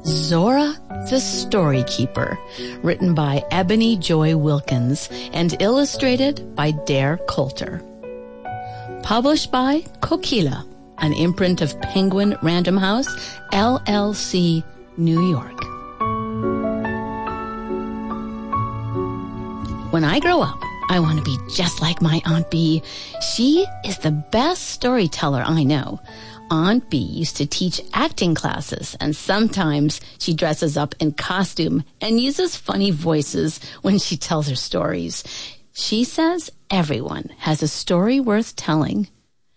Zora the Story Keeper, written by Ebony Joy Wilkins and illustrated by Dare Coulter. Published by Kokila, an imprint of Penguin Random House, LLC, New York. When I grow up, I want to be just like my Aunt Bee. She is the best storyteller I know. Aunt Bee used to teach acting classes, and sometimes she dresses up in costume and uses funny voices when she tells her stories. She says everyone has a story worth telling.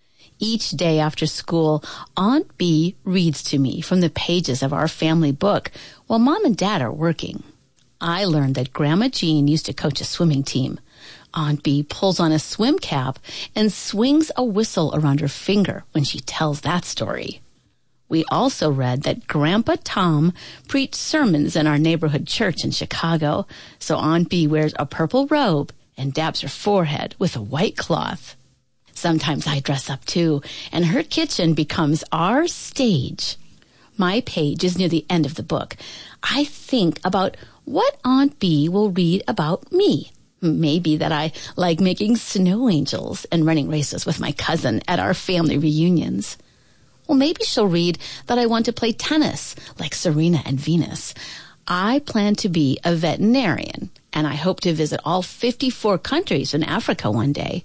Each day after school, Aunt Bee reads to me from the pages of our family book while Mom and Dad are working. I learned that Grandma Jean used to coach a swimming team. Aunt Bee pulls on a swim cap and swings a whistle around her finger when she tells that story. We also read that Grandpa Tom preached sermons in our neighborhood church in Chicago, so Aunt Bee wears a purple robe and dabs her forehead with a white cloth. Sometimes I dress up too, and her kitchen becomes our stage. My page is near the end of the book. I think about what Aunt Bee will read about me. Maybe that I like making snow angels and running races with my cousin at our family reunions. Well, maybe she'll read that I want to play tennis like Serena and Venus. I plan to be a veterinarian, and I hope to visit all 54 countries in Africa one day.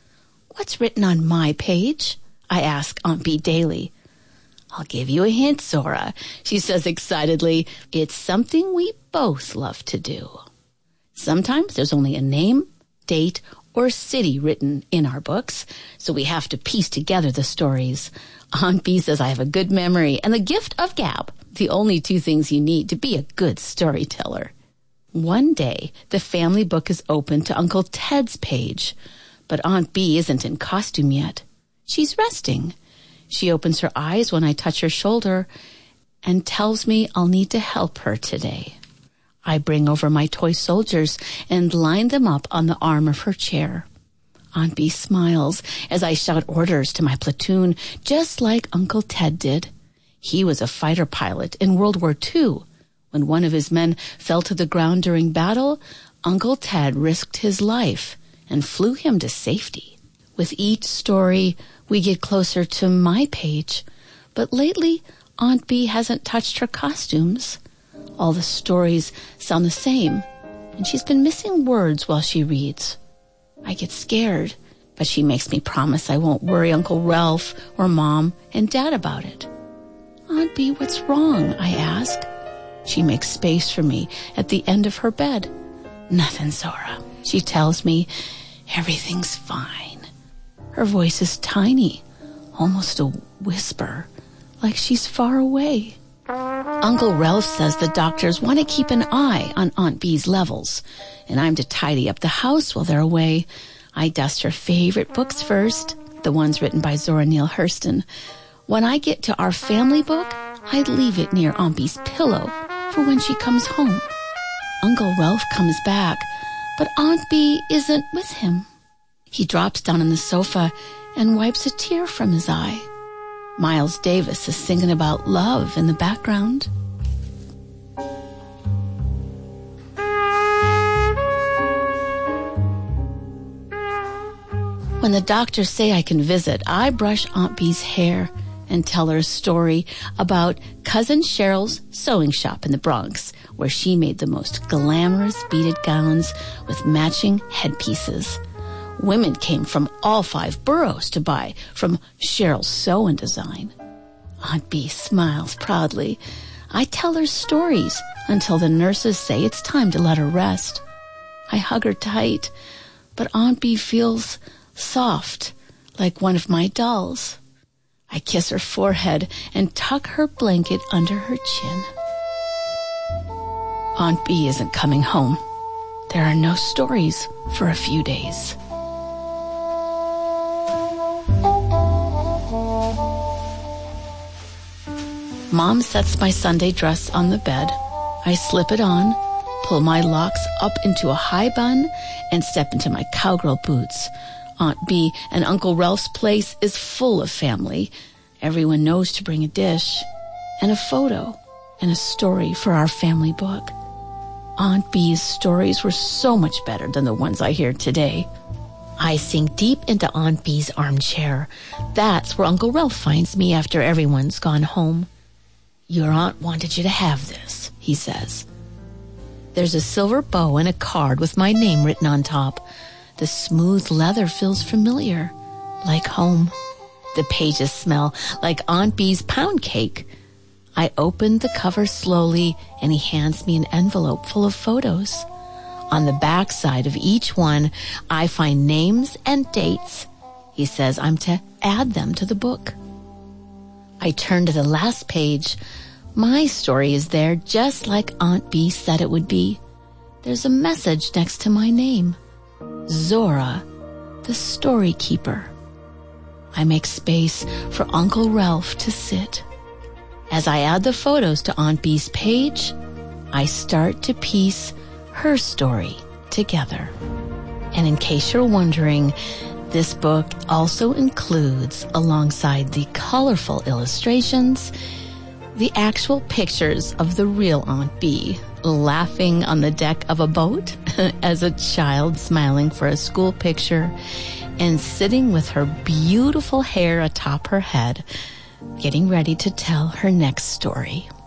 What's written on my page? I ask Aunt Bee daily. I'll give you a hint, Zora, she says excitedly. It's something we both love to do. Sometimes there's only a name, date, or city written in our books, so we have to piece together the stories. Aunt Bee says I have a good memory and the gift of gab, the only two things you need to be a good storyteller. One day, the family book is open to Uncle Ted's page, but Aunt Bee isn't in costume yet. She's resting. She opens her eyes when I touch her shoulder and tells me I'll need to help her today. I bring over my toy soldiers and line them up on the arm of her chair. Aunt Bee smiles as I shout orders to my platoon, just like Uncle Ted did. He was a fighter pilot in World War II. When one of his men fell to the ground during battle, Uncle Ted risked his life and flew him to safety. With each story, we get closer to my page, but lately, Aunt Bee hasn't touched her costumes. All the stories sound the same, and she's been missing words while she reads. I get scared, but she makes me promise I won't worry Uncle Ralph or Mom and Dad about it. Aunt Bee, what's wrong? I ask. She makes space for me at the end of her bed. Nothing, Zora. She tells me everything's fine. Her voice is tiny, almost a whisper, like she's far away. Uncle Ralph says the doctors want to keep an eye on Aunt Bee's levels, and I'm to tidy up the house while they're away. I dust her favorite books first, the ones written by Zora Neale Hurston. When I get to our family book, I leave it near Aunt Bee's pillow for when she comes home. Uncle Ralph comes back, but Aunt Bee isn't with him. He drops down on the sofa and wipes a tear from his eye. Miles Davis is singing about love in the background. When the doctors say I can visit, I brush Aunt Bee's hair and tell her a story about Cousin Cheryl's sewing shop in the Bronx, where she made the most glamorous beaded gowns with matching headpieces. Women came from all 5 boroughs to buy from Cheryl's Sew and Design. Aunt Bee smiles proudly. I tell her stories until the nurses say it's time to let her rest. I hug her tight, but Aunt Bee feels soft, like one of my dolls. I kiss her forehead and tuck her blanket under her chin. Aunt Bee isn't coming home. There are no stories for a few days. Mom sets my Sunday dress on the bed. I slip it on, pull my locks up into a high bun, and step into my cowgirl boots. Aunt Bee and Uncle Ralph's place is full of family. Everyone knows to bring a dish and a photo. and a story for our family book. Aunt Bee's stories were so much better than the ones I hear today. I sink deep into Aunt Bee's armchair. That's where Uncle Ralph finds me after everyone's gone home. Your aunt wanted you to have this, he says. There's a silver bow and a card with my name written on top. The smooth leather feels familiar, like home. The pages smell like Aunt Bee's pound cake. I open the cover slowly, and he hands me an envelope full of photos. On the back side of each one, I find names and dates. He says I'm to add them to the book. I turn to the last page. My story is there just like Aunt Bee said it would be. There's a message next to my name. Zora, the story keeper. I make space for Uncle Ralph to sit. As I add the photos to Aunt Bee's page, I start to piece her story together. And in case you're wondering, this book also includes, alongside the colorful illustrations, the actual pictures of the real Aunt Bee, laughing on the deck of a boat as a child smiling for a school picture, and sitting with her beautiful hair atop her head, getting ready to tell her next story.